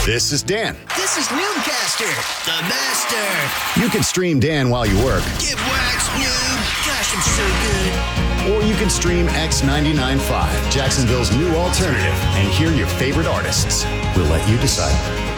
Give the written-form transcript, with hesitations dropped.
This is Dan. This is Noobcaster, the master. You can stream Dan while you work. Get waxed, noob. Gosh, I'm so good. Or you can stream X99.5, Jacksonville's new alternative, and hear your favorite artists. We'll let you decide.